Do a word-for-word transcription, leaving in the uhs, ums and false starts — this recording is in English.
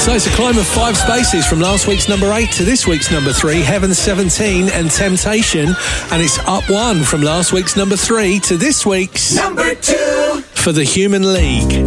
So it's a climb of five spaces from last week's number eight to this week's number three, Heaven seventeen and Temptation. And it's up one from last week's number three to this week's number two for the Human League.